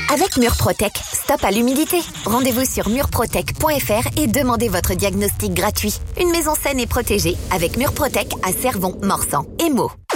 Avec Murprotec, stop à l'humidité. Rendez-vous sur murprotec.fr et demandez votre diagnostic gratuit. Une maison saine et protégée avec Murprotec à Cervon, Morsan et Meaux.